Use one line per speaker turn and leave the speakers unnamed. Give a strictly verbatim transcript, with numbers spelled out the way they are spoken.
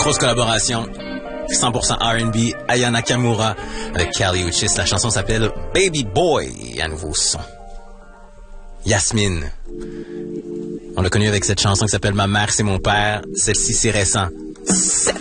Grosse collaboration. cent pour cent R and B, Aya Nakamura avec Kali Uchis. La chanson s'appelle Baby Boy. Et un nouveau son. Yasmine. On l'a connu avec cette chanson qui s'appelle Ma mère, c'est mon père. Celle-ci, c'est récent.